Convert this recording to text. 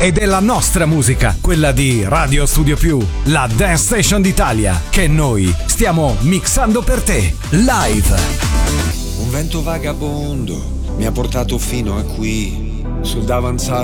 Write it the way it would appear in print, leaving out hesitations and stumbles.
ed è la nostra musica, quella di Radio Studio Più, la Dance Station d'Italia, che noi stiamo mixando per te, live. Un vento vagabondo mi ha portato fino a qui, sul davanzale